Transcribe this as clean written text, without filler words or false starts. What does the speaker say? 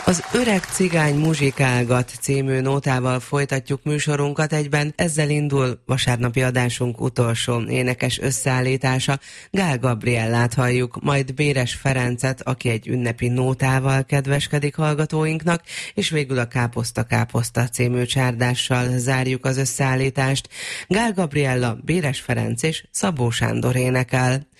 Az Öreg cigány muzsikálgat című nótával folytatjuk műsorunkat, egyben ezzel indul vasárnapi adásunk utolsó énekes összeállítása. Gál Gabriellát halljuk, majd Béres Ferencet, aki egy ünnepi nótával kedveskedik hallgatóinknak, és végül a Káposzta című csárdással zárjuk az összeállítást. Gál Gabriella, Béres Ferenc és Szabó Sándor énekel.